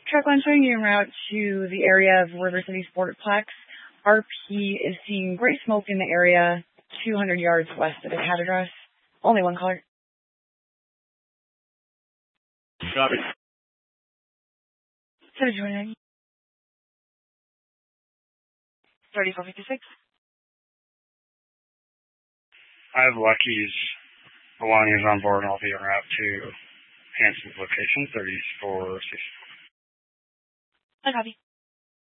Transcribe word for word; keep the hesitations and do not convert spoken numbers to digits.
Track one showing you en route to the area of River City Sportplex. R P is seeing gray smoke in the area two hundred yards west of the cat address. Only one caller. Copy. seven two nine. thirty-four fifty-six. I have Lucky's belongings on board and I'll be en route to Hanson's location, thirty-four sixty-four. I copy.